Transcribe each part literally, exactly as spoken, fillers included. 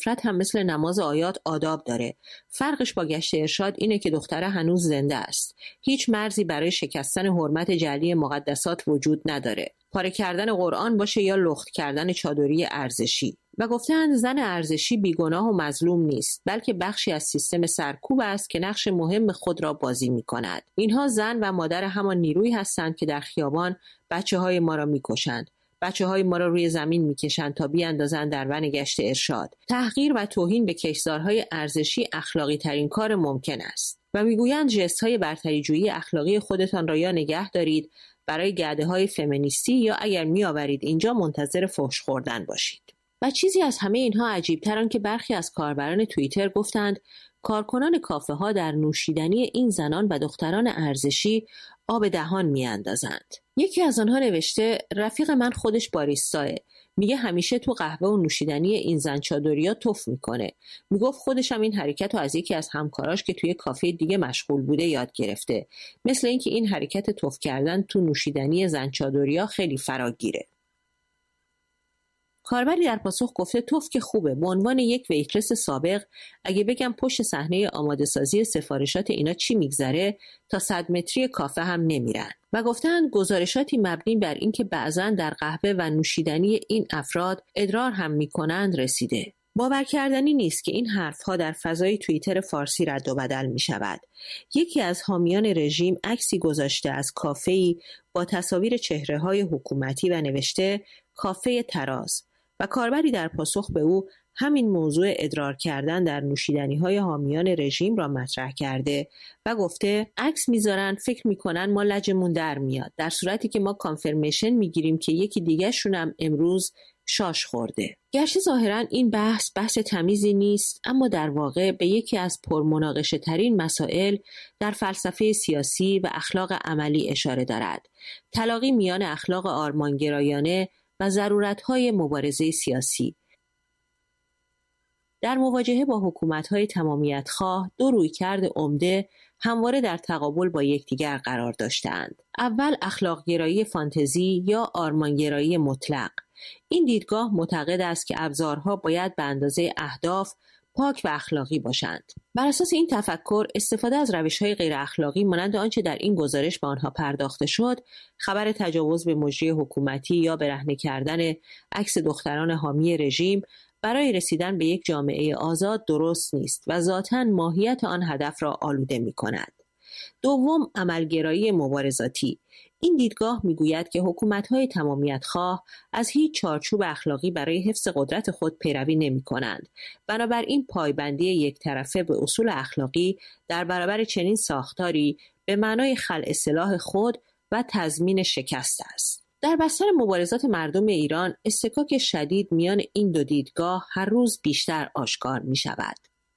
نفرت هم مثل نماز آیات آداب داره. فرقش با گشت ارشاد اینه که دختره هنوز زنده است. هیچ مرزی برای شکستن حرمت جعلی مقدسات وجود نداره. پاره کردن قرآن باشه یا لخت کردن چادری ارزشی. و گفتند زن ارزشی بیگناه و مظلوم نیست، بلکه بخشی از سیستم سرکوب است که نقش مهم خود را بازی می کند. اینها زن و مادر همان نیروی هستند که در خیابان بچه های ما را می کشند. بچه های ما را روی زمین می کشند تا بیاندازند در ون گشت ارشاد. تحقیر و توهین به کشتزارهای ارزشی اخلاقی ترین کار ممکن است. و می گویند ژست های برتری جویی اخلاقی خودتان را یا نگه دارید برای گرده های فمینیستی، یا اگر می آورید اینجا منتظر فحش خوردن باشید. و چیزی از همه اینها عجیب‌تر آن که برخی از کاربران توییتر گفتند کارکنان کافه ها در نوشیدنی این زنان و دختران ارزشی آب دهان میاندازند. یکی از آنها نوشته رفیق من خودش باریستاه، میگه همیشه تو قهوه و نوشیدنی این زن چادریا تف میکنه. میگفت خودش هم این حرکت رو از یکی از همکاراش که توی کافه دیگه مشغول بوده یاد گرفته. مثل اینکه این حرکت تف کردن تو نوشیدنی زن چادریا خیلی فراگیره. کاربری در پاسخ گفته توف که خوبه. به عنوان یک ویترس سابق اگه بگم پشت صحنه آماده سازی سفارشات اینا چی میگذره، تا صد متری کافه هم نمیرن. و گفتند گزارشاتی مبنی بر اینکه بعضاً در قهوه و نوشیدنی این افراد ادرار هم میکنند رسیده. باور کردنی نیست که این حرفها در فضای توییتر فارسی رد و بدل می شود. یکی از حامیان رژیم عکسی گذاشته از کافه‌ای با تصاویر چهره‌های حکومتی و نوشته کافه تراز، و کاربری در پاسخ به او همین موضوع ادرار کردن در نوشیدنی‌های حامیان رژیم را مطرح کرده و گفته عکس میذارن فکر میکنن ما لجمون در میاد، در صورتی که ما کانفرمیشن میگیریم که یکی دیگه شونم امروز شاش خورده. گرچه ظاهراً این بحث بحث تمیزی نیست، اما در واقع به یکی از پرمناقشه ترین مسائل در فلسفه سیاسی و اخلاق عملی اشاره دارد. تلاقی میان اخلاق آرمانگرایانه و ضرورت‌های مبارزه سیاسی. در مواجهه با حکومت‌های تمامیت‌خواه دو رویکرد عمده همواره در تقابل با یکدیگر قرار داشتند. اول اخلاق‌گرایی فانتزی یا آرمانگرایی مطلق. این دیدگاه معتقد است که ابزارها باید به اندازه اهداف پاک و اخلاقی باشند. بر اساس این تفکر استفاده از روش‌های غیر اخلاقی مانند آنچه در این گزارش به آنها پرداخته شد، خبر تجاوز به مجری حکومتی یا برهنه کردن عکس دختران حامی رژیم برای رسیدن به یک جامعه آزاد درست نیست و ذاتاً ماهیت آن هدف را آلوده می‌کند. دوم، عملگرایی مبارزاتی. این دیدگاه میگوید که حکومت‌های تمامیت‌خواه از هیچ چارچوب اخلاقی برای حفظ قدرت خود پیروی نمی‌کنند. بنابراین پایبندی یک طرفه به اصول اخلاقی در برابر چنین ساختاری به معنای خلع سلاح خود و تضمین شکست است. در بستر مبارزات مردم ایران، اصطکاک شدید میان این دو دیدگاه هر روز بیشتر آشکار می‌شود.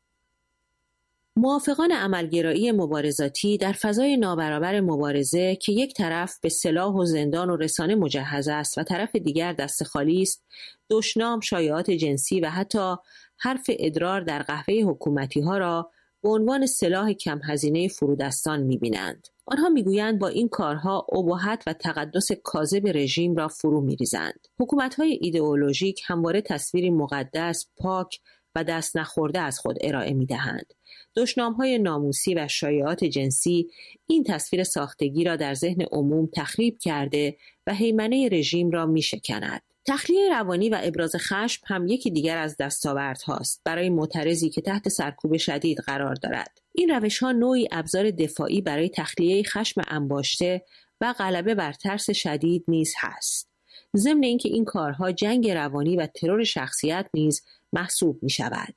موافقان عملگرایی مبارزاتی در فضای نابرابر مبارزه که یک طرف به سلاح و زندان و رسانه مجهز است و طرف دیگر دست خالی است، دشنام، شایعات جنسی و حتی حرف ادرار در قهوه حکومتی ها را به عنوان سلاح کم هزینه فرودستان می‌بینند. آنها میگویند با این کارها اباحت و تقدس کاذب رژیم را فرو می‌ریزند. حکومت‌های ایدئولوژیک همواره تصویری مقدس، پاک و دست نخورده از خود ارائه می‌دهند. دشنام‌های ناموسی و شایعات جنسی این تصویر ساختگی را در ذهن عموم تخریب کرده و هیمنه رژیم را می‌شکند. تخلیه روانی و ابراز خشم هم یکی دیگر از دستاوردهاست برای معترضی که تحت سرکوب شدید قرار دارد. این روش‌ها نوعی ابزار دفاعی برای تخلیه خشم انباشته و غلبه بر ترس شدید نیز هست. ضمن اینکه این کارها جنگ روانی و ترور شخصیت نیز محسوب می‌شود.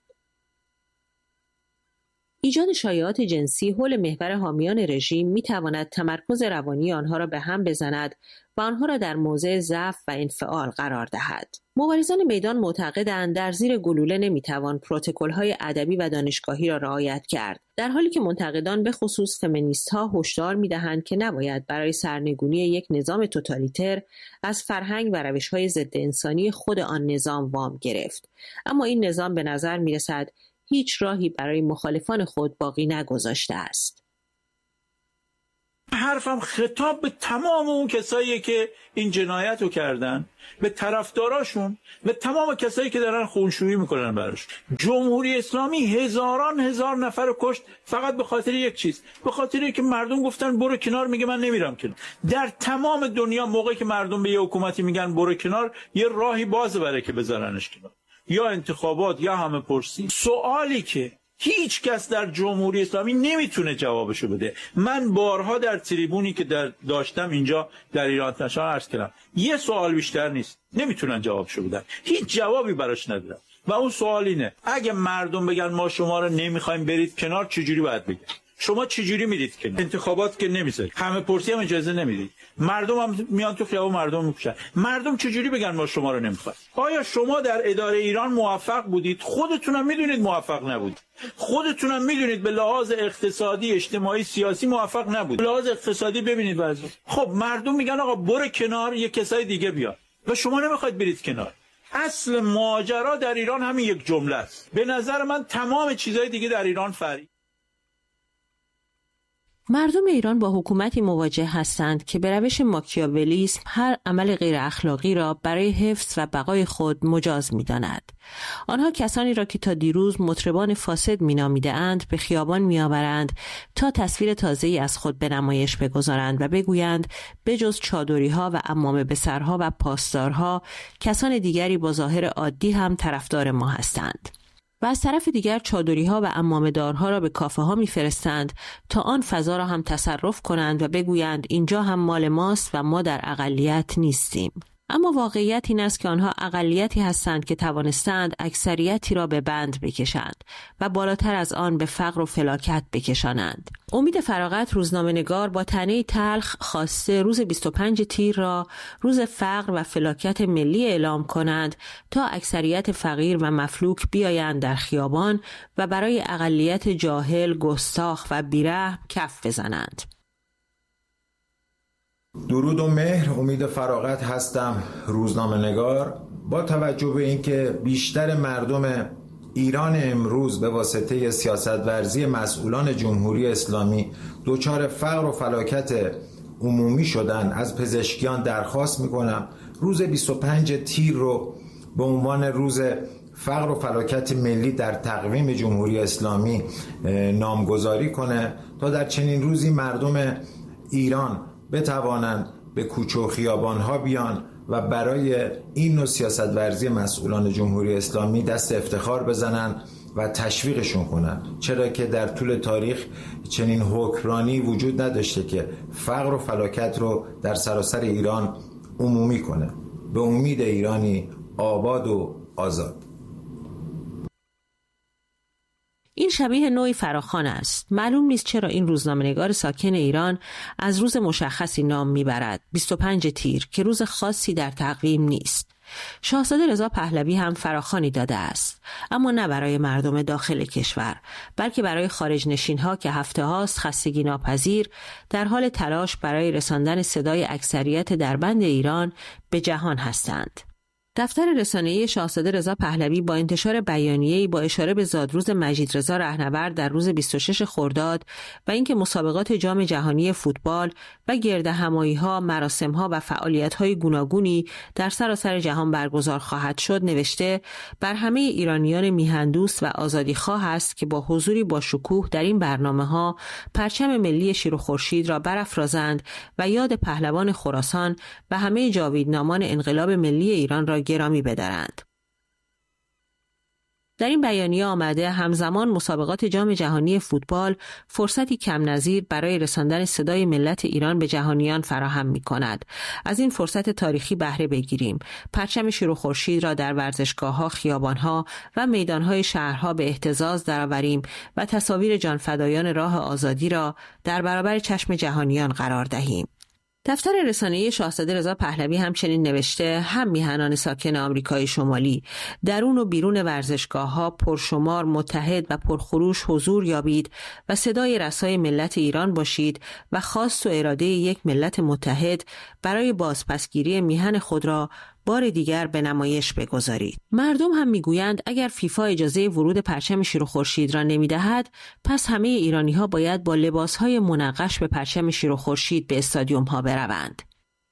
ایجاد شایعات جنسی حول محور حامیان رژیم می‌تواند تمرکز روانی آنها را به هم بزند و آنها را در موضع ضعف و انفعال قرار دهد. مبارزان میدان معتقدند در زیر گلوله نمی‌توان پروتکل‌های ادبی و دانشگاهی را رعایت کرد، در حالی که منتقدان به خصوص فمینیست‌ها هشدار می‌دهند که نباید برای سرنگونی یک نظام توتالیتر از فرهنگ و روش‌های ضد انسانی خود آن نظام وام گرفت. اما این نظام به نظر می‌رسد هیچ راهی برای مخالفان خود باقی نگذاشته است. حرفم خطاب به تمام اون کسایی که این جنایت رو کردن، به طرفداراشون، به تمام کسایی که دارن خونشویی میکنن براش. جمهوری اسلامی هزاران هزار نفر رو کشت فقط به خاطر یک چیز، به خاطر که مردم گفتن برو کنار، میگه من نمیرم کنار. در تمام دنیا موقعی که مردم به یه حکومتی میگن برو کنار، یه راهی بازه برای که بذارنش کنار، یا انتخابات یا همه پرسی. سوالی که هیچ کس در جمهوری اسلامی نمیتونه جوابشو بده. من بارها در تریبونی که در داشتم اینجا در ایران تشان عرض کردم، یه سوال بیشتر نیست، نمیتونن جوابشو بدن، هیچ جوابی براش ندارن. و اون سوال اینه اگه مردم بگن ما شما رو نمیخوایم برید کنار، چجوری باید بگن؟ شما چجوری میدید کنار؟ انتخابات که نمیذارید، همه پرسی هم اجازه نمیدید، مردم هم میان تو خیابون مردم میکشن، مردم چجوری بگن ما شما رو نمیخوایم؟ آیا شما در اداره ایران موفق بودید؟ خودتونم میدونید موفق نبودید، خودتونم میدونید به لحاظ اقتصادی، اجتماعی، سیاسی موفق نبود. به لحاظ اقتصادی ببینید وضع. خب مردم میگن آقا برو کنار، یه کسای دیگه بیاد و شما نمیخواید برید کنار. اصل ماجرا در ایران همین یک جمله است. به نظر من تمام چیزای دیگه در ایران فرید. مردم ایران با حکومتی مواجه هستند که به روش ماکیاولیسم هر عمل غیر اخلاقی را برای حفظ و بقای خود مجاز می‌داند. آنها کسانی را که تا دیروز مطربان فاسد می‌نامیده‌اند به خیابان می‌آورند تا تصویر تازه‌ای از خود به نمایش بگذارند و بگویند بجز چادری‌ها و عمامه به سرها و پاسدارها، کسان دیگری با ظاهر عادی هم طرفدار ما هستند. و از طرف دیگر چادری‌ها و عمامه‌دارها را به کافه ها می‌فرستند تا آن فضا را هم تصرف کنند و بگویند اینجا هم مال ماست و ما در اقلیت نیستیم. اما واقعیت این است که آنها اقلیتی هستند که توانستند اکثریتی را به بند بکشند و بالاتر از آن به فقر و فلاکت بکشانند. امید فراغت روزنامه‌نگار با طعنه تلخ خواسته روز بیست و پنج تیر را روز فقر و فلاکت ملی اعلام کنند تا اکثریت فقیر و مفلوک بیایند در خیابان و برای اقلیت جاهل، گستاخ و بیرحم کف بزنند. درود و مهر، امید فراغت هستم، روزنامه‌نگار. با توجه به اینکه بیشتر مردم ایران امروز به واسطه سیاست‌ورزی مسئولان جمهوری اسلامی دچار فقر و فلاکت عمومی شدن، از پزشکیان درخواست میکنم روز بیست و پنج تیر رو به عنوان روز فقر و فلاکت ملی در تقویم جمهوری اسلامی نامگذاری کنه تا در چنین روزی مردم ایران بتوانند به کوچه و خیابان‌ها بیان و برای این نوع سیاست‌ورزی مسئولان جمهوری اسلامی دست افتخار بزنن و تشویقشون کنن، چرا که در طول تاریخ چنین حکمرانی وجود نداشته که فقر و فلاکت رو در سراسر ایران عمومی کنه. به امید ایرانی آباد و آزاد. این شبیه نوعی فراخوان است. معلوم نیست چرا این روزنامه‌نگار ساکن ایران از روز مشخصی نام میبرد، بیست و پنج تیر، که روز خاصی در تقویم نیست. شاهزاده رضا پهلوی هم فراخوانی داده است، اما نه برای مردم داخل کشور، بلکه برای خارج نشین‌ها که هفته هاست خستگی ناپذیر در حال تلاش برای رساندن صدای اکثریت دربند ایران به جهان هستند. دفتر رسانه‌ای شاهزاده رضا پهلوی با انتشار بیانیه‌ای با اشاره به زادروز مجید رضا رهنورد در روز بیست و شش خرداد و اینکه مسابقات جام جهانی فوتبال و گردهمایی‌ها، مراسم‌ها و فعالیت‌های گوناگونی در سراسر جهان برگزار خواهد شد نوشته بر همه ایرانیان میهن‌دوست و آزادیخواه است که با حضوری با شکوه در این برنامه‌ها پرچم ملی شیر و خورشید را برافرازند و یاد پهلوان خراسان و همه جاویدنامان انقلاب ملی ایران را گرامی بدارند. در این بیانیه آمده همزمان مسابقات جام جهانی فوتبال فرصتی کم نظیر برای رساندن صدای ملت ایران به جهانیان فراهم می کند. از این فرصت تاریخی بهره بگیریم. پرچم شیر و خورشید را در ورزشگاه‌ها، خیابان‌ها و میدان‌های شهرها به اهتزاز درآوریم و تصاویر جانفدایان راه آزادی را در برابر چشم جهانیان قرار دهیم. دفتر رسانه‌ای شاهزاده رضا پهلوی همچنین نوشته هم میهنان ساکن آمریکای شمالی درون و بیرون ورزشگاه‌ها پرشمار، متحد و پرخروش حضور یابید و صدای رسای ملت ایران باشید و خواست و اراده یک ملت متحد برای بازپسگیری میهن خود را بار دیگر به نمایش بگذارید. مردم هم میگویند اگر فیفا اجازه ورود پرچم شیر و خورشید را نمیدهد، پس همه ایرانی ها باید با لباس های منقش به پرچم شیر و خورشید به استادیوم ها بروند.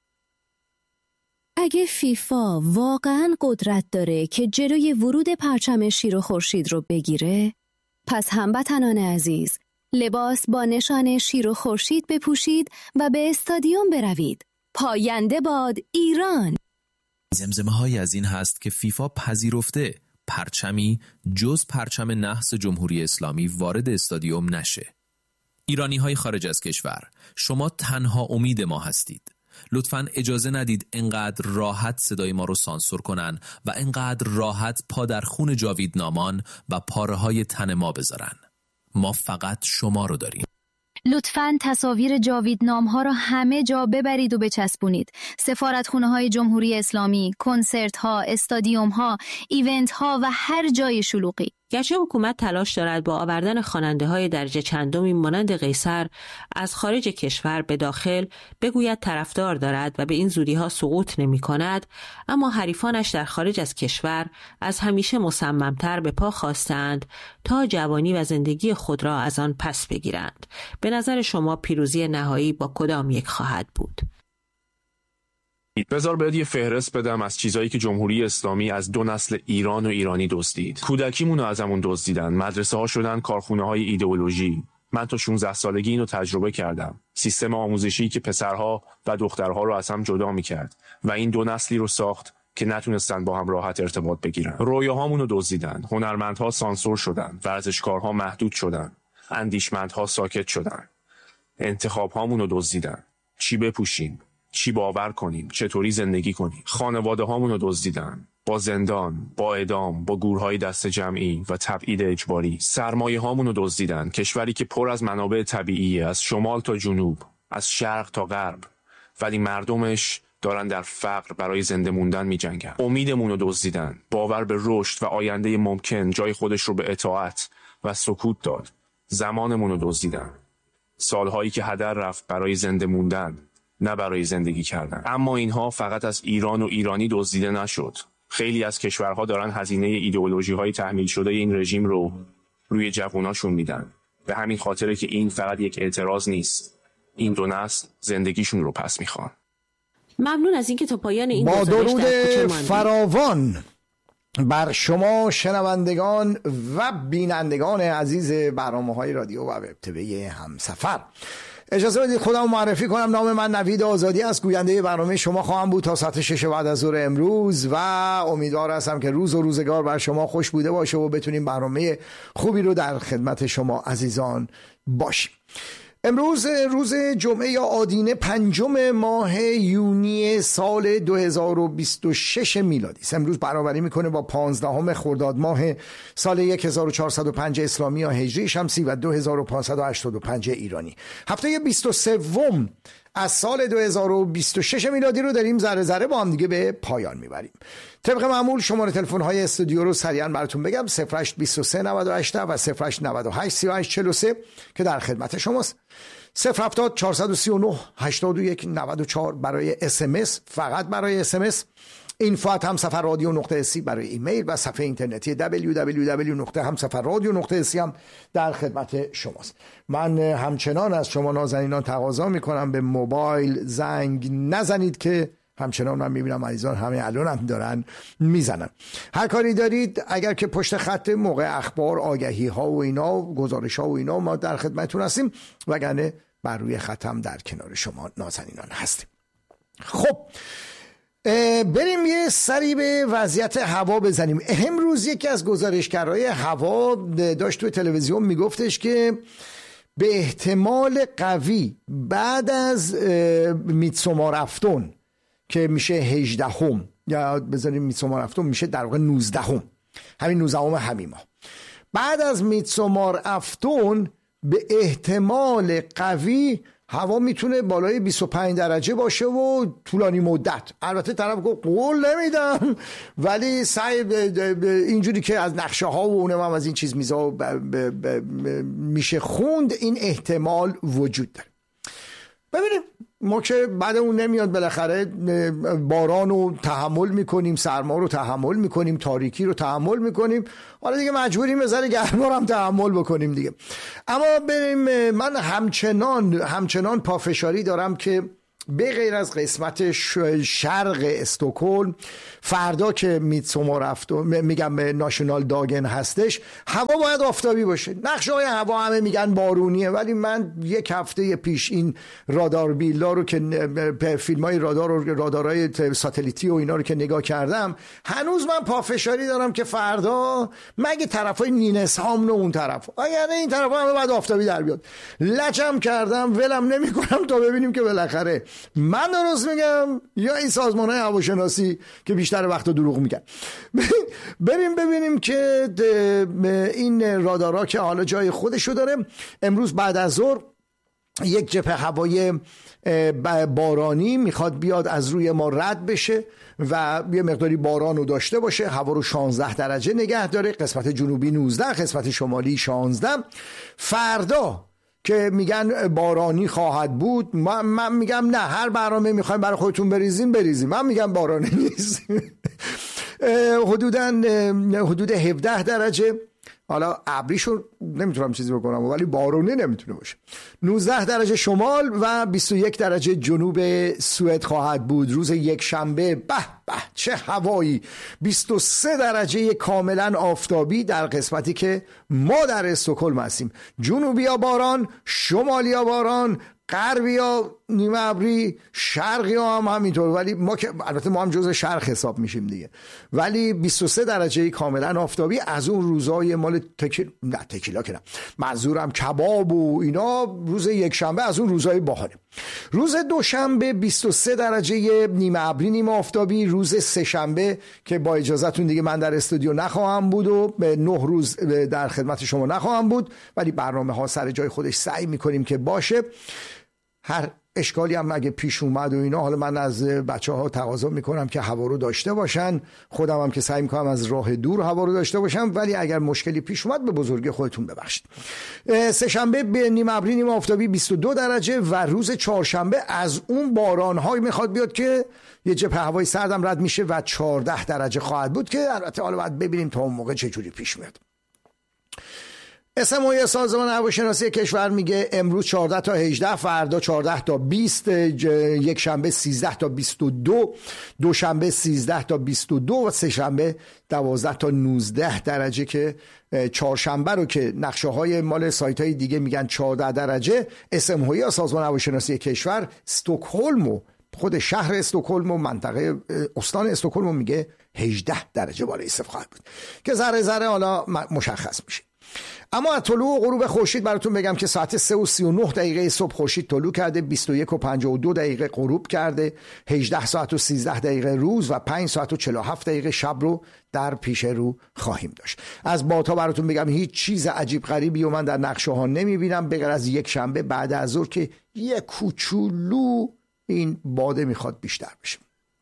اگه فیفا واقعاً قدرت داره که جلوی ورود پرچم شیر و خورشید رو بگیره، پس هموطنان عزیز، لباس با نشان شیر و خورشید بپوشید و به استادیوم بروید. پاینده باد ایران. زمزمه های از این هست که فیفا پذیرفته پرچمی جز پرچم نحس جمهوری اسلامی وارد استادیوم نشه. ایرانی های خارج از کشور، شما تنها امید ما هستید. لطفاً اجازه ندید انقدر راحت صدای ما رو سانسور کنن و انقدر راحت پا در خون جاویدنامان و پاره های تن ما بذارن. ما فقط شما رو داریم. لطفاً تصاویر جاویدنام ها را همه جا ببرید و بچسبونید. سفارتخانه های جمهوری اسلامی، کنسرت ها، استادیوم ها، ایونت ها و هر جای شلوغی. گرچه حکومت تلاش دارد با آوردن خواننده های درجه چندمی مانند قیصر از خارج کشور به داخل بگوید طرفدار دارد و به این زودی ها سقوط نمی کند، اما حریفانش در خارج از کشور از همیشه مصممتر به پا خواستند تا جوانی و زندگی خود را از آن پس بگیرند. به نظر شما پیروزی نهایی با کدام یک خواهد بود؟ بذار بهت یه فهرست بدم از چیزایی که جمهوری اسلامی از دو نسل ایران و ایرانی دزدید. کودکیمون رو ازمون دزدیدن، مدرسه ها شدن کارخونه های ایدئولوژی. من تا شانزده سالگی اینو تجربه کردم. سیستم آموزشی که پسرها و دخترها رو از هم جدا میکرد و این دو نسلی رو ساخت که نتونستن با هم راحت ارتباط بگیرن. رویاهامون رو دزدیدن، هنرمندها سانسور شدن، ورزشکارها محدود شدن، اندیشمندها ساکت شدن. انتخابهامون رو دزدیدن. چی بپوشیم؟ چی باور کنیم؟ چطوری زندگی کنیم؟ خانواده هامون رو دزدیدن، با زندان، با اعدام، با گورهای دست جمعی و تبعید اجباری. سرمایه هامون رو دزدیدن، کشوری که پر از منابع طبیعیه، از شمال تا جنوب، از شرق تا غرب، ولی مردمش دارن در فقر برای زنده موندن می جنگن. امیدمون رو دزدیدن، باور به رشد و آینده ممکن جای خودش رو به اطاعت و سکوت داد. زمانمون رو دزدیدن، سالهایی که هدر رفت برای زنده موندن، نه برای زندگی کردن. اما اینها فقط از ایران و ایرانی دزدیده نشد. خیلی از کشورها دارن هزینه ایدئولوژی‌های تحمیل شده این رژیم رو روی جواناشون میدن. به همین خاطره که این فقط یک اعتراض نیست. این دو نسل زندگیشون رو پس میخوان. ممنون از اینکه تا پایان این با درود گزارش فراوان بر شما شنوندگان و بینندگان عزیز برنامه‌های رادیو و وب تیوی همسفر، اجازه بدید خودم معرفی کنم. نام من نوید آزادی است، گوینده برنامه شما خواهم بود تا ساعت شش بعد از ظهر امروز و امیدوار هستم که روز و روزگار بر شما خوش بوده باشه و بتونیم برنامه خوبی رو در خدمت شما عزیزان باشیم. امروز روز جمعه یا آدینه پنجم ماه یونی سال دو هزار و بیست و شش میلادی است. امروز برابری میکنه با پانزدهم خرداد ماه سال هزار و چهارصد و پنج اسلامی یا هجری شمسی و دو هزار و پانصد و هشتاد و پنج ایرانی. هفته بیست و سه از سال دو هزار و بیست و شش میلادی رو داریم ذره ذره با هم دیگه به پایان میبریم. طبق معمول شماره تلفن های استودیو رو سریعا براتون بگم: صفر هشت بیست و سه نود و هشت و صفر هشت نود و هشت سی و هشت چهل و سه که در خدمت شماست. صفر هفتاد چهارصد و سی و نه هشتاد و یک نود و چهار برای اس ام اس، فقط برای اس ام اس. اینفو ات همسفر رادیو نقطه اسی برای ایمیل و صفحه اینترنتی دبلیو دبلیو دبلیو نقطه همسفر رادیو نقطه اسی هم در خدمت شماست. من همچنان از شما نازنینان تقاضا میکنم به موبایل زنگ نزنید که همچنان من میبینم عزیزان همه الان هم دارن میزنن. هر کاری دارید اگر که پشت خط موقع اخبار، آگهی ها و اینا، گزارش ها و اینا، ما در خدمتتون هستیم، وگرنه بر روی خط هم در کنار شما نازنینان هستیم. خب بریم یه سری به وضعیت هوا بزنیم. امروز یکی از گزارشگرای هوا داشت توی تلویزیون میگفتش که به احتمال قوی بعد از میتسومار افتون که میشه هجدهم یا بذاریم میتسومار افتون میشه در واقع نوزدهم، همین نوزدهم همین ماه، بعد از میتسومار افتون به احتمال قوی هوا میتونه بالای بیست و پنج درجه باشه و طولانی مدت. البته طرف گفت قول نمیدم، ولی سعی اینجوری که از نقشه ها و اونم هم از این چیز میزا میشه خوند، این احتمال وجود داره. ببینیم ما که بعد اون نمیاد، بالاخره باران رو تحمل میکنیم، سرما رو تحمل میکنیم، تاریکی رو تحمل میکنیم، حالا دیگه مجبوریم بذاره گرما رو هم تحمل بکنیم دیگه. اما بریم، من همچنان همچنان پافشاری دارم که به غیر از قسمت شرق استکهلم، فردا که میتسوما رفت و میگم ناشونال داگن هستش، هوا باید آفتابی باشه. نقشه های هوا همه میگن بارونیه، ولی من یک هفته پیش این رادار بیلا رو که فیلم های رادار و رادارهای ساتلیتی و اینا رو که نگاه کردم، هنوز من پافشاری دارم که فردا مگه طرفای نینسهام و اون طرف، اگر این طرف همه باید آفتابی در بیاد. لجم کردم، ولم نمی کنم تا ببینیم که بالاخره من درست میگم یا این سازمان های هواشناسی که بیشتر وقت دروغ میگن. بریم ببینیم که این رادارها که حالا جای خودشو داره. امروز بعد از ظهر یک جبهه هوایی بارانی میخواد بیاد از روی ما رد بشه و یه مقداری باران رو داشته باشه، هوا رو شانزده درجه نگه داره، قسمت جنوبی نوزده، قسمت شمالی شانزده. فردا که میگن بارانی خواهد بود، من, من میگم نه، هر برنامه میخوایم برای خودتون بریزیم بریزیم، من میگم بارانی نیست. حدوداً حدود هفده درجه، حالا ابریشو نمیتونم چیزی بکنم ولی بارونی نمیتونه باشه. نوزده درجه شمال و بیست و یک درجه جنوب سوئد خواهد بود. روز یک شنبه به به چه هوایی، بیست و سه درجه کاملا آفتابی در قسمتی که ما در استکهلم هستیم. جنوبی ها باران، شمالی ها باران، غربی ها نیمه ابری، شرقی ها هم همینطور، ولی ما که البته ما هم جزء شرق حساب میشیم دیگه. ولی بیست و سه درجه کاملا آفتابی از اون روزای مال تکیل نه تکیلا که نه، منظورم کباب و اینا، روز یک شنبه از اون روزای باحاله. روز دوشنبه بیست و سه درجه نیمه ابری نیمه آفتابی. روز سه شنبه که با اجازهتون دیگه من در استودیو نخواهم بود و به نه روز در خدمت شما نخواهم بود، ولی برنامه ها سر جای خودش سعی میکنیم که باشه. هر اشکالی هم اگه پیش اومد و اینا، حالا من از بچه ها تقاضا میکنم که هوا رو داشته باشن، خودم هم که سعی میکنم از راه دور هوا رو داشته باشم، ولی اگر مشکلی پیش اومد به بزرگی خودتون ببخشید. سه شنبه به نیمه ابری نیمه آفتابی بیست و دو درجه و روز چهارشنبه از اون باران های میخواد بیاد که یه جبهه هوای سردم رد میشه و چهارده درجه خواهد بود که البته حالا باید ببینیم تا اون موقع چه جوری پیش میاد. اسموی سازمان هواشناسی کشور میگه امروز چهارده تا هجده، فردا چهارده تا بیست، یک شنبه سیزده تا بیست و دو، دوشنبه سیزده تا بیست و دو و سه شنبه دوازده تا نوزده درجه که چهارشنبه رو که نقشه های مال سایت های دیگه میگن چهارده درجه، اسموی سازمان هواشناسی کشور استکهلم و خود شهر استکهلم و منطقه استان استکهلم میگه هجده درجه بالای صفر خواهد بود که ذره ذره حالا مشخص میشه. اما از طلوع و غروب خورشید براتون بگم که ساعت سه و سی و نه دقیقه صبح خورشید طلوع کرده، بیست و یک و پنجاه و دو دقیقه غروب کرده، هجده ساعت و سیزده دقیقه روز و پنج ساعت و چهل و هفت دقیقه شب رو در پیش رو خواهیم داشت. از بادها براتون بگم هیچ چیز عجیب غریبی و من در نقشه ها نمیبینم بغیر از یک شنبه بعد از ظهر که یک کوچولو این باده میخواد بیشتر بشه،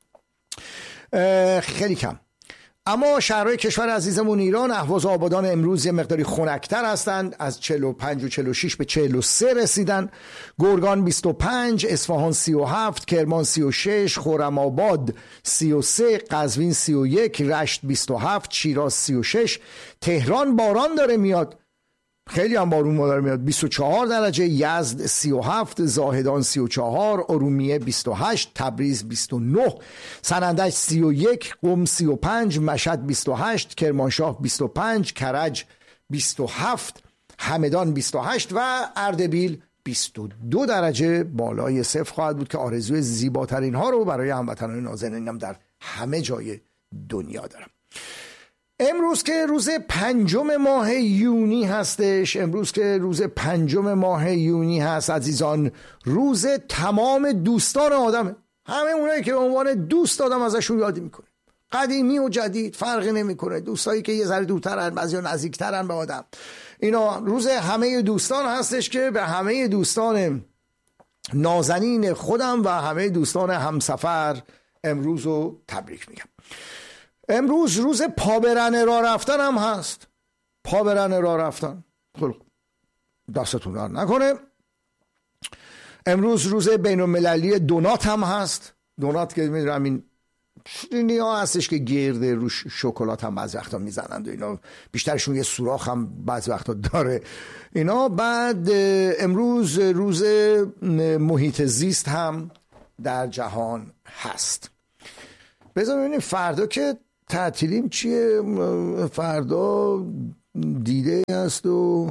خیلی کم. اما شهرهای کشور عزیزمون ایران، اهواز و آبادان امروز یه مقداری خنک‌تر هستند، از چهل و پنج و چهل و شش به چهل و سه رسیدن. گرگان بیست و پنج، اصفهان سی و هفت، کرمان سی و شش، خرم‌آباد سی و سه، قزوین سی و یک، رشت بیست و هفت، شیراز سی و شش. تهران باران داره میاد، خیلی هم بارون داره میاد، بیست و چهار درجه. یزد سی و هفت، زاهدان سی و چهار، ارومیه بیست و هشت، تبریز بیست و نه، سنندج سی و یک، قم سی و پنج، مشهد بیست و هشت، کرمانشاه بیست و پنج، کرج بیست و هفت، همدان بیست و هشت و اردبیل بیست و دو درجه بالای صفر خواهد بود که آرزوی زیباترین ها رو برای هموطنان نازنینم در همه جای دنیا دارم. امروز که روز پنجم ماه یونی هستش، امروز که روز پنجم ماه یونی هست عزیزان، روز تمام دوستان آدم، همه اونایی که به عنوان دوست آدم ازشون یاد میکنه، قدیمی و جدید فرقی نمیکنه، دوستایی که یه ذره دورترن بعضیا نزدیکترن به آدم، اینا روز همه دوستان هستش که به همه دوستان نازنین خودم و همه دوستان همسفر امروز رو تبریک میگم. امروز روز پابرن راه رفتن هم هست، پابرن راه رفتن، خب دستتون در نکنه. امروز روز بین المللی دونات هم هست. دونات که میدونم این شیرینی ها هستش که گرده رو شکلات هم بعضی وقتا میزنند و اینا، بیشترشون یه سوراخ هم بعضی وقتا داره اینا. بعد امروز روز محیط زیست هم در جهان هست. بذار ببینیم فردا که تعطیلیم چیه. فردا دیده هست و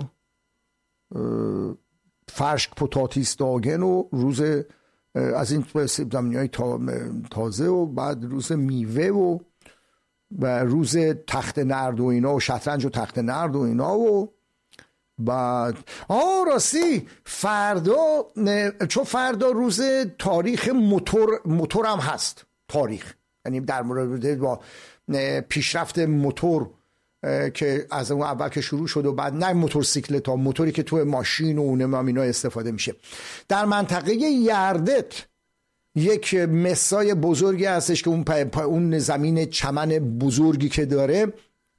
فرشک پوتاتیس داگن و روز از این زمینی‌های تازه و بعد روز میوه و و روز تخت نرد و اینا و شطرنج و تخت نرد و اینا و بعد آه راستی فردا، چون فردا روز تاریخ موتور موتور هم هست. تاریخ یعنی در مورد با پیشرفت موتور که از اون اول که شروع شد و بعد نه موتورسیکلت ها، موتوری که تو ماشین و اونم اینا استفاده میشه. در منطقه یردت یک مسای بزرگی هستش که اون پا اون زمین چمن بزرگی که داره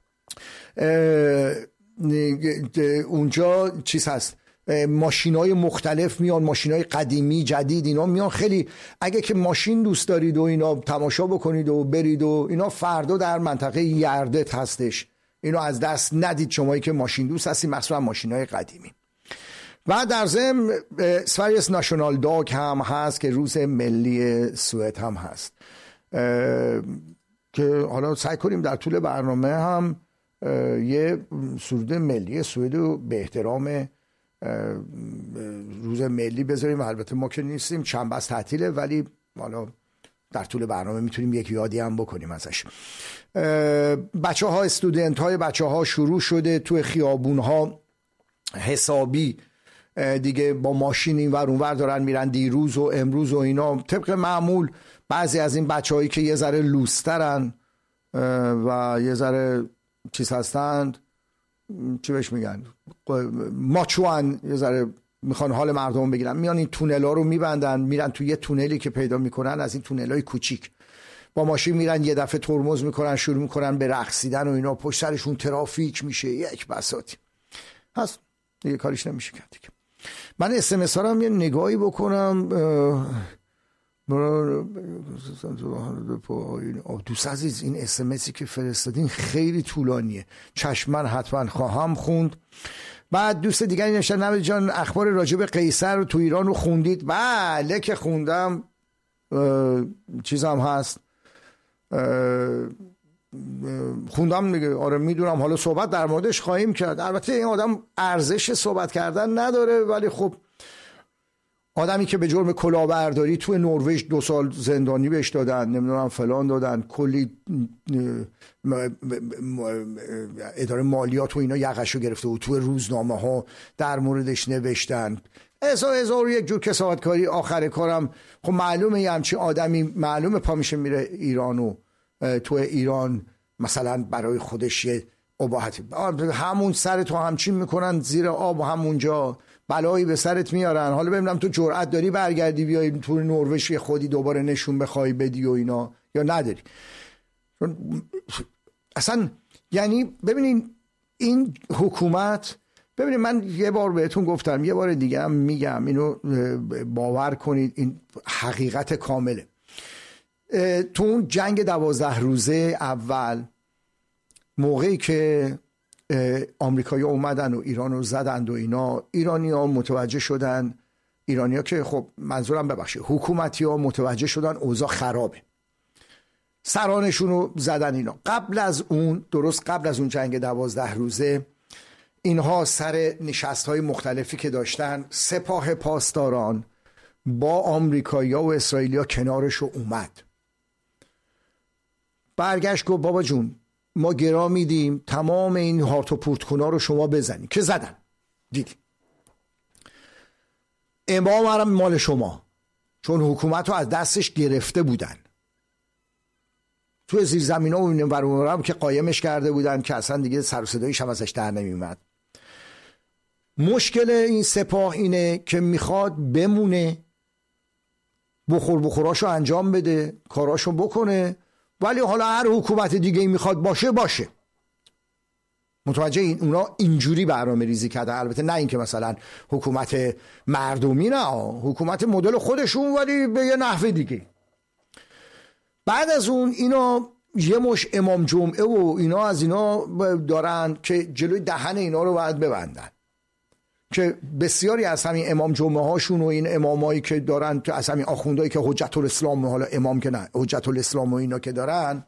اونجا چیز هست، ماشینای مختلف میان، ماشینای قدیمی جدید اینا میان. خیلی اگه که ماشین دوست دارید و اینا تماشا بکنید و برید و اینا، فردا در منطقه یردت هستش. اینو از دست ندید شمایی که ماشین دوست هستید، مخصوصا ماشینای قدیمی. و در ضمن سوریس ناشونال داگ هم هست که روز ملی سوئد هم هست که حالا سعی کنیم در طول برنامه هم یه سرود ملی سوئد رو به احترام روز ملی بذاریم. البته ما که نیستیم، چند بس تعطیله، ولی حالا در طول برنامه میتونیم یک یادی هم بکنیم ازش. بچه ها استودنت های بچه ها شروع شده تو خیابون ها حسابی دیگه با ماشین این ور اون ور دارن میرن، دیروز و امروز و اینا. طبق معمول بعضی از این بچه هایی که یه ذره لوسترن و یه ذره چیز هستند، چی بهش میگن، ماچوان، یه ذره میخوان حال مردم بگیرن، میان این تونل ها رو میبندن، میرن تو یه تونلی که پیدا میکنن، از این تونل های کوچیک با ماشین میرن، یه دفعه ترمز میکنن، شروع میکنن به رقصیدن و اینا، پشت سرشون ترافیک میشه یک بساطی هست دیگه، کاریش نمیشه کرد دیگه. من اس ام اس ها رو هم یه نگاهی بکنم. دوست عزیز این اس ام اسی که فرستادین خیلی طولانیه، چشم من حتما خواهم خوند. بعد دوست دیگری نوشتن نوید جان اخبار راجع به قیصر تو ایران رو خوندید؟ بله که خوندم، چیزم هست، خوندم دیگه. آره میدونم، حالا صحبت در موردش خواهیم کرد. البته این آدم ارزش صحبت کردن نداره، ولی خب آدمی که به جرم کلاهبرداری تو نروژ دو سال زندانی بهش دادن، نمیدونم فلان دادن، کلی اداره مالیات و اینا یقشو گرفته و تو روزنامه ها در موردش نوشتن، هزار هزار یک جور کسافتکاری. آخر کارم خب معلومه یه همچین آدمی معلومه پا میشه میره ایران و تو ایران مثلا برای خودش یه اباحتی، همون سر تو همچین میکنن زیر آب و همونجا بلایی به سرت میارن. حالا ببینم تو جرأت داری برگردی بیای تو نروژ خودی دوباره نشون بخوای بدی و اینا یا نداری. اصلا یعنی ببینین این حکومت، ببینید من یه بار بهتون گفتم، یه بار دیگه هم میگم، اینو باور کنید این حقیقت کامله. تو اون جنگ دوازده روزه اول، موقعی که آمریکایی اومدن و ایران رو زدند و اینا، ایرانی ها متوجه شدن، ایرانی ها که خب منظورم ببخشید حکومتی ها متوجه شدن اوضاع خرابه، سرانشون رو زدن اینا. قبل از اون، درست قبل از اون جنگ دوازده روزه، اینها سر نشست های مختلفی که داشتن، سپاه پاسداران با آمریکایی ها و اسرائیلی ها کنارش رو اومد، برگشت گفت بابا جون ما گرا میدیم تمام این هارت و پورتکونا رو شما بزنید، که زدن دیدیم. امام هم مال شما، چون حکومت رو از دستش گرفته بودن، تو زیر زمین ها و این ورونورم که قایمش کرده بودن که اصلا دیگه سر و صدایش هم ازش در نمیومد. مشکل این سپاه اینه که میخواد بمونه، بخور بخوراشو انجام بده، کاراشو بکنه، ولی حالا هر حکومت دیگه میخواد باشه باشه، متوجه این اونا اینجوری برنامه ریزی کرده، البته نه اینکه مثلا حکومت مردمی، نه، حکومت مدل خودشون ولی به یه نحوه دیگه. بعد از اون اینا یه مش امام جمعه و اینا از اینا دارن که جلوی دهن اینا رو باید ببندن، که بسیاری از همین امام جمعه هاشون و این امامایی که دارن، از همین آخوندایی که حجت الاسلام، حالا امام که نه، حجت الاسلام و اینا که دارن،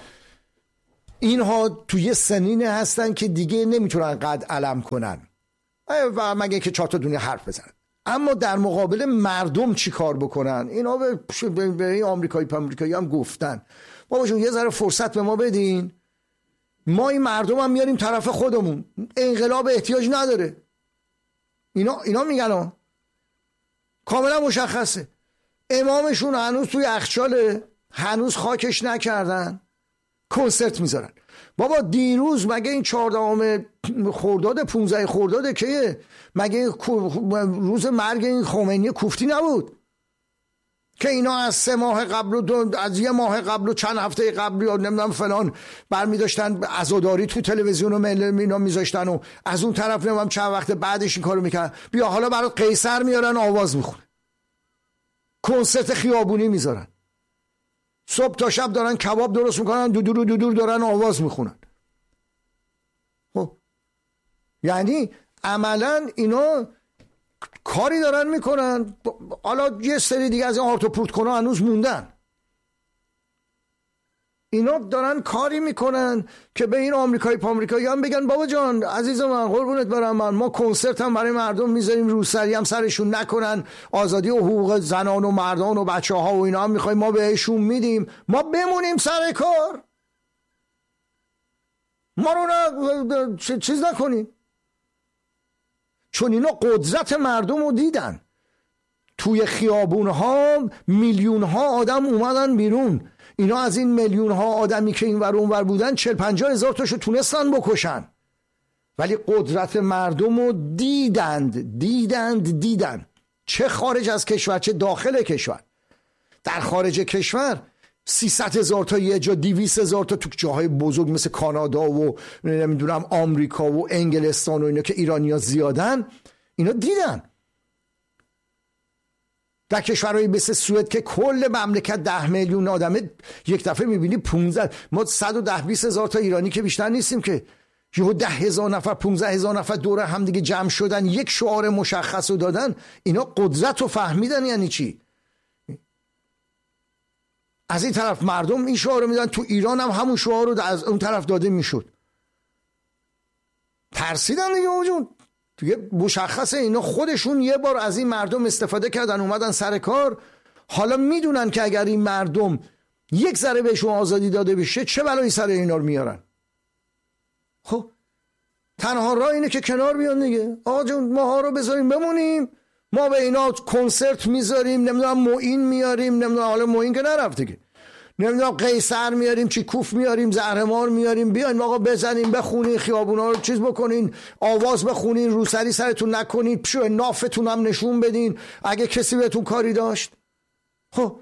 اینها توی سنین هستن که دیگه نمیتونن قد علم کنن و مگه که چهار تا دنیا حرف بزنن. اما در مقابل مردم چی کار بکنن؟ اینا به, به, به این آمریکایی پامریکایی هم گفتن بابا جون یه ذره فرصت به ما بدین، ما این مردم هم میاریم طرف خودمون، انقلاب احتیاج نداره. اینا اینا میگن ها. کاملا مشخصه. امامشون هنوز توی یخچاله، هنوز خاکش نکردن، کنسرت میذارن. بابا دیروز مگه این چهاردهم خرداد پونزده خرداد که مگه روز مرگ این خمینی کوفتی نبود که اینا از سه ماه قبل و دو از یه ماه قبل و چند هفته قبل یا نمیدونم فلان برمی داشتن عزاداری تو تلویزیون و مل اینا میذاشتن و از اون طرف نمیدونم چند وقت بعدش این کارو میکنن. بیا حالا برای قیصر میارن آواز میخونه، کنسرت خیابونی میذارن، صبح تا شب دارن کباب درست میکنن، دودور دودور دارن آواز میخونن. خب یعنی عملا اینا کاری دارن میکنن. حالا یه سری دیگه از این آرت و پورت کنها هنوز موندن. اینا دارن کاری میکنن که به این آمریکایی پامریکایی هم بگن بابا جان عزیز من قربونت برم من، ما کنسرت هم برای مردم میذاریم، روسری هم سرشون نکنن، آزادی و حقوق زنان و مردان و بچه ها و اینا هم میخوایم ما بهشون میدیم، ما بمونیم سر کار، ما رو نه چیز نکنیم. چون اینا قدرت مردم رو دیدن. توی خیابون ها میلیون ها آدم اومدن بیرون، اینا از این میلیون ها آدمی که این ور اون ور بودن چل پنجاه هزار تاشو تونستن بکشن، ولی قدرت مردم رو دیدند دیدند دیدند چه خارج از کشور چه داخل کشور. در خارج کشور سیصد هزار تا یه جا، دویست هزار تا تو جاهای بزرگ مثل کانادا و نمیدونم آمریکا و انگلستان و اینا که ایرانی‌ها زیادن، اینا دیدن. در کشورهای مثل سوئد که کل مملکت ده میلیون آدمه، یک دفعه میبینی پونزده، ما صد و ده بیست هزار تا ایرانی که بیشتر نیستیم که، یهو ده هزار نفر پونزده هزار نفر دور هم دیگه جمع شدن، یک شعار مشخص رو دادن. اینا قدرت رو فهمیدن یعنی چی. از این طرف مردم این شعار رو میدن، تو ایران هم همون شعار رو از اون طرف داده میشد. ترسیدن دیگه وجود دیگه مشخصه. اینا خودشون یه بار از این مردم استفاده کردن اومدن سر کار. حالا میدونن که اگر این مردم یک ذره بهشون آزادی داده بشه چه بلایی سر اینا رو میارن. خب تنها راه اینه که کنار بیان دیگه. آقا جون ماها رو بذاریم بمونیم، ما به اینا کنسرت میذاریم، نمیدونم معین میاریم، نمیدونم حالا معین که نرفته که، نمیدونم قیصر میاریم، چی کوف میاریم، زهرمار میاریم، بیاین آقا بزنین بخونین، خیابونا رو چیز بکنین، آواز بخونین، روسری سرتون نکنین، پشو نافتون هم نشون بدین اگه کسی بهتون کاری داشت. خب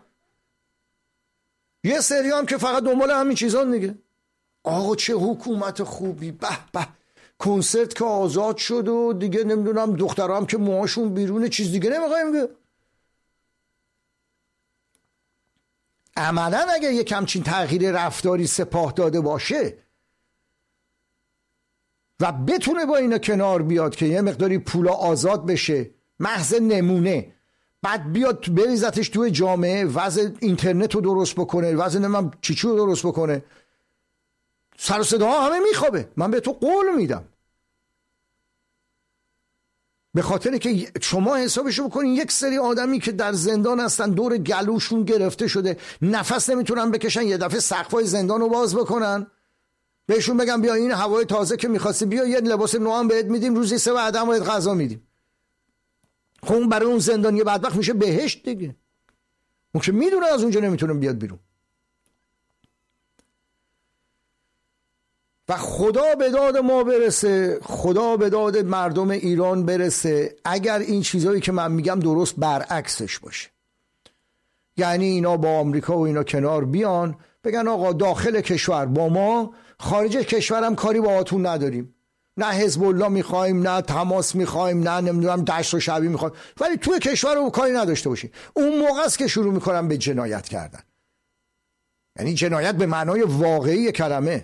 یه سری هم که فقط دنبال همین چیزان دیگه. آقا چه حکومت خوبی، به به، کنسرت که آزاد شد و دیگه نمیدونم دخترها هم که موهاشون بیرونه، چیز دیگه نمیخوایم که. عملا اگه یک همچین تغییر رفتاری سپاه داده باشه و بتونه با اینا کنار بیاد که یه مقداری پولا آزاد بشه، محض نمونه، بعد بیاد بریزتش توی جامعه، وضع اینترنت رو درست بکنه، وضع نمیم چیچو رو درست بکنه، سر و صداها همه میخوابه. من به تو قول میدم. به خاطر که شما حسابشو بکنین یک سری آدمی که در زندان هستن، دور گلوشون گرفته شده، نفس نمیتونن بکشن، یه دفعه سقفای زندان رو باز بکنن، بهشون بگم بیا این هوای تازه که میخواستی بیا، یه لباس نو هم بهت میدیم، روزی سه بعد هم بهت غذا میدیم. خب برای اون زندانی بدبخت میشه بهشت دیگه. اون که میدونه از اونجا نمیتونه بیاد بیرون. و خدا به داد ما برسه، خدا به داد مردم ایران برسه اگر این چیزایی که من میگم درست برعکسش باشه. یعنی اینا با آمریکا و اینا کنار بیان، بگن آقا داخل کشور با ما، خارج کشورم کاری با هاتون نداریم، نه حزب الله میخوایم، نه تماس میخوایم، نه نمیدونم دشت و شعبی میخوایم، ولی توی کشور رو کاری نداشته باشیم. اون موقع است که شروع میکنن به جنایت کردن، یعنی جنایت به معنای واقعی کلمه.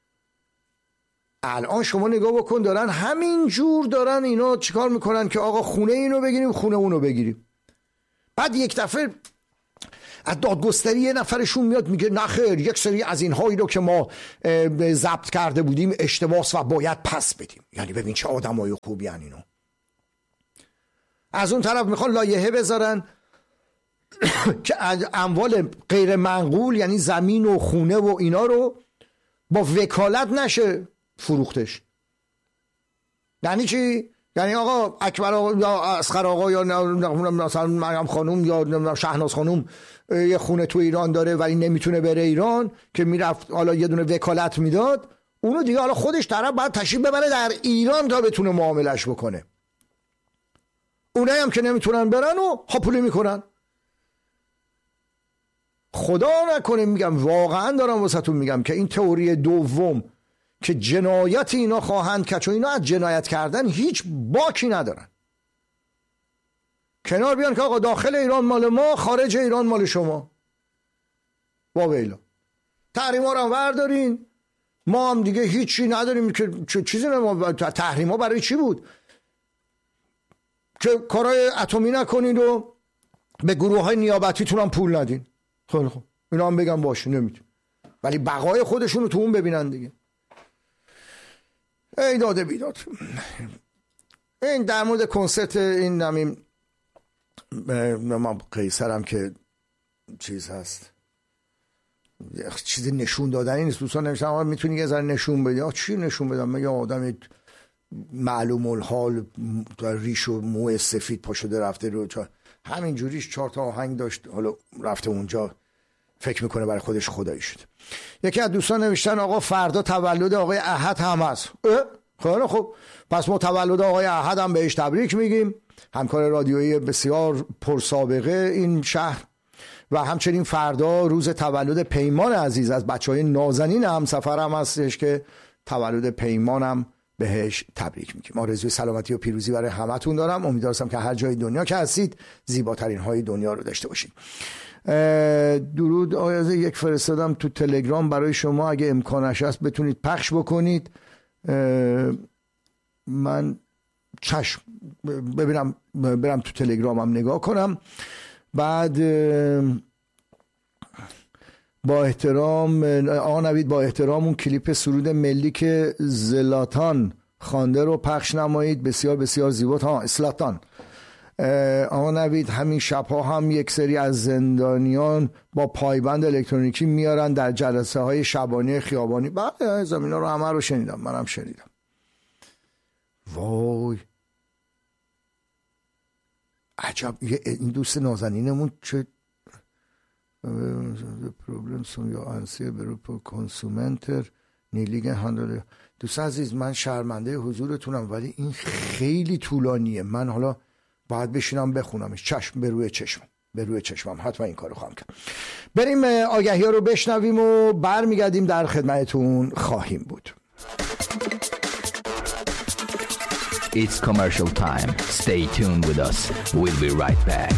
الان شما نگاه بکن، دارن همین جور دارن اینا چیکار میکنن که آقا خونه اینو بگیریم خونه اونو بگیریم. بعد یک دفعه از دادگستری یه نفرشون میاد میگه نه خیر، یک سری از اینهایی رو که ما ضبط کرده بودیم اشتباس و باید پس بدیم. یعنی ببین چه آدمای خوبی ان اینا. از اون طرف میخوان لایحه بذارن که اموال غیر منقول یعنی زمین و خونه و اینا رو با وکالت نشه فروختش. یعنی چی؟ یعنی آقا اکبر آقا یا اصغر آقا یا مثلا مریم خانوم یا شهناز خانوم یه خونه تو ایران داره ولی نمیتونه بره ایران، که میرفت حالا یه دونه وکالت میداد، اونو دیگه حالا خودش طرف باید تشریف ببره در ایران تا بتونه معاملش بکنه. اونایی هم که نمیتونن برن و هاپولی میکنن. خدا نکنه، میگم واقعا دارم واسهتون میگم که این تئوری دوم که جنایت اینا خواهند که، چون اینا از جنایت کردن هیچ باکی ندارن، کنار بیان که آقا داخل ایران مال ما، خارج ایران مال شما. واویلا تحریم ها رو هم بردارین، ما هم دیگه هیچی نداریم که چیزی نه. تحریم ها برای چی بود؟ که کارهای اتمی نکنین و به گروه های نیابتیتون هم پول ندین. خیلی خوب، اینا هم بگم باشه نمیتون، ولی بقای خودشون رو تو اون ببینن دیگه. ای داده بیداد. این در مورد کنسرت این نمیم من قیصرم که چیز هست، چیز نشون دادنی نیست. دوستان نمیشتم میتونی یه ذره نشون بدی. آه چی نشون بدم؟ من یه آدم معلوم الحال ریش و مو سفید پا شده رفته رو همین جوریش چهار تا آهنگ داشت، حالا رفته اونجا فکر میکنه برای خودش خدایی شده. یکی از دوستان نوشتن آقا فردا تولد آقای احد هم هست. خیلی خب، پس ما تولد آقای احد هم بهش تبریک میگیم، همکار رادیویی بسیار پرسابقه این شهر. و همچنین فردا روز تولد پیمان عزیز از بچهای نازنین همسفر هم هستش که تولد پیمانم بهش تبریک میگیم. آرزوی سلامتی و پیروزی برای همتون دارم. امیدوارم که هر جای دنیا که هستید زیباترین های دنیا رو داشته باشید. درود آیازه یک فرستادم تو تلگرام برای شما، اگه امکانش هست بتونید پخش بکنید. من چشم ببینم، برم تو تلگرامم نگاه کنم. بعد با احترام آقا نوید، با احترام اون کلیپ سرود ملی که زلاتان خوانده رو پخش نمایید، بسیار بسیار زیبا. ها اسلاتان. آقا نوید همین شبها هم یک سری از زندانیان با پایبند الکترونیکی میارن در جلسه های شبانه خیابانی. بله زمینا رو همه رو شنیدم، منم شنیدم. وای عجب. این دوست نازنینمون چه پروبلم سون یا انسی برو کنسومنتر نیلیگن هاندل. دوست عزیز من شرمنده حضورتونم ولی این خیلی طولانیه، من حالا باید بشینم بخونمش. چشم، به روی چشم، به روی چشمم حتما این کارو خواهم کرد. بریم آگهی ها رو بشنویم و برمیگردیم در خدمتتون خواهیم بود. It's commercial time. Stay tuned with us. We'll be right back.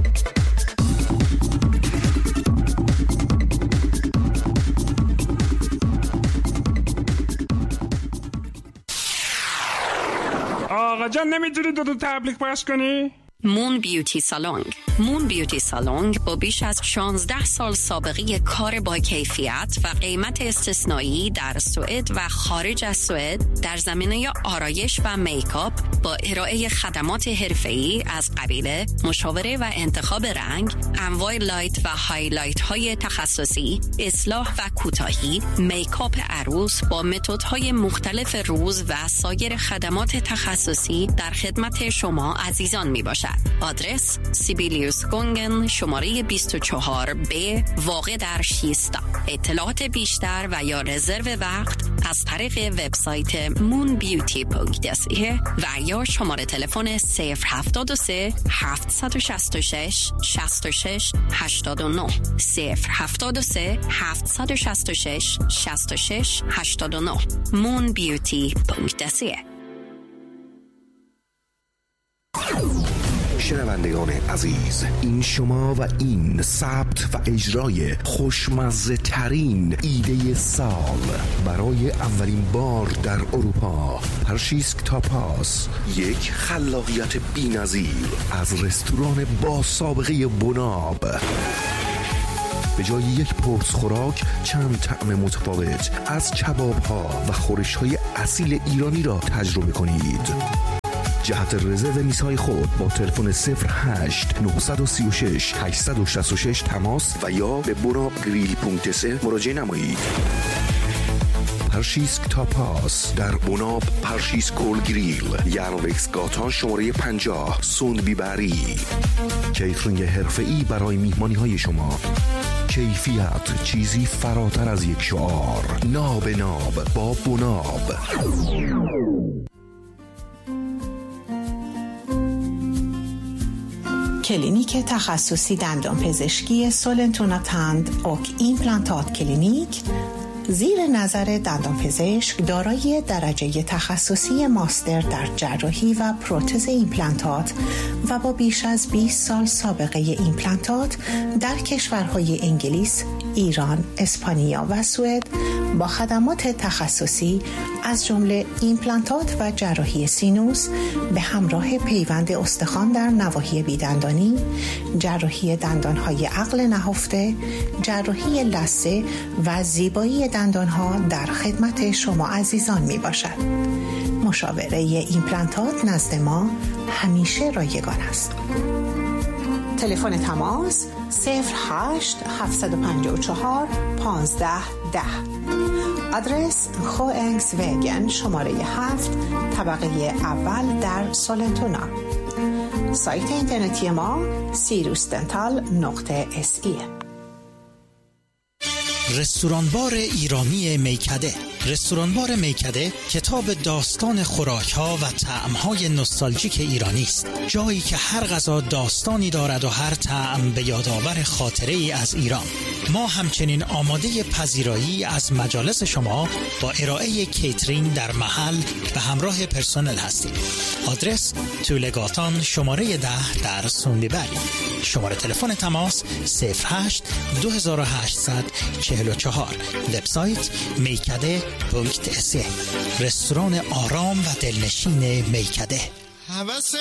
آقا جان نمیتونی دو دو تبلیغ پخش کنی؟ مون بیوتی سالونگ. مون بیوتی سالونگ با بیش از شانزده سال سابقه کار با کیفیت و قیمت استثنایی در سوئد و خارج از سوئد در زمینه آرایش و میکاپ با ارائه خدمات حرفه‌ای از قبیل مشاوره و انتخاب رنگ، انواع لایت و هایلایت های تخصصی، اصلاح و کوتاهی، میکاپ عروس با متدهای مختلف روز و سایر خدمات تخصصی در خدمت شما عزیزان می باشد. آدرس سیبیلیوس گونگن شماره بیست و چهار ب واقع در شیستا. اطلاعات بیشتر و یا رزرو وقت از طریق وبسایت مون بیوتی دات سی و یا شماره تلفن صفر هفتاد و سه هفتصد و شصت و شش شصت و شش هشتاد و نه صفر هفتاد و سه هفتصد و شصت و شش شصت و شش هشتاد و نه مون بیوتی دات سی. شنوندگان عزیز، این شما و این ثبت و اجرای خوشمزه ترین ایده سال برای اولین بار در اروپا. پرشیسک تاپاس، یک خلاقیت بی‌نظیر از رستوران با سابقه بناب. به جای یک پرس خوراک چند طعم متفاوت از کباب ها و خورش های اصیل ایرانی را تجربه کنید. جهت رزرو میزهای خود با تلفن صفر هشت نه سه شش هشت شش شش تماس و یا به بناب گریل پونکت سی مراجعه نمایید. پرشیسک تاپاس در بناب پرشیسک گول گریل، یانوکس گاتا شماره پنجاه، سوندبی بری. کیترینگ حرفه‌ای برای میهمانی های شما. کیفیت چیزی فراتر از یک شعار. ناب ناب با بناب. کلینیک تخصصی دندان پزشکی سولنتونا تند اوک ایمپلانتات کلینیک زیر نظر دندان پزشک دارای درجه تخصصی ماستر در جراحی و پروتز ایمپلانتات و با بیش از بیست سال سابقه ایمپلانتات در کشورهای انگلیس، ایران، اسپانیا و سوئد با خدمات تخصصی از جمله ایمپلانتات و جراحی سینوس به همراه پیوند استخوان در نواحی بیدندانی، جراحی دندانهای عقل نهفته، جراحی لثه و زیبایی دندانها در خدمت شما عزیزان می باشد. مشاوره ایمپلانتات نزد ما همیشه رایگان است. تلفن تماس صفر هشت هفت پنج چهار پانزده ده. آدرس خوانگس وگن شماره هفت طبقه اول در سولنتونا. سایت اینترنتی ما سیروس دنتال نقطه اس ای. رستورانبار ایرانی میکده. رستورانبار میکده کتاب داستان خوراک‌ها و طعم‌های نوستالژیک ایرانی است. جایی که هر غذا داستانی دارد و هر طعم به یادآور خاطره‌ای از ایران. ما همچنین آماده پذیرایی از مجالس شما با ارائه کیترینگ در محل به همراه پرسنل هستیم. آدرس طولگاتان شماره ده در سوندیبری. شماره تلفن تماس صفر هشت دو هشت چهار چهار. وبسایت میکده پونکت سی. رستوران آرام و دلنشین میکده.